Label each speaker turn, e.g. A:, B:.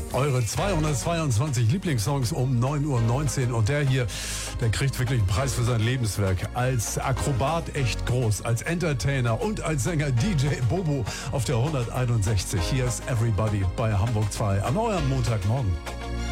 A: Eure 222 Lieblingssongs um 9:19 Uhr. Und der hier, der kriegt wirklich einen Preis für sein Lebenswerk. Als Akrobat echt groß, als Entertainer und als Sänger DJ Bobo auf der 161. Hier ist Everybody bei Hamburg 2 an eurem Montagmorgen.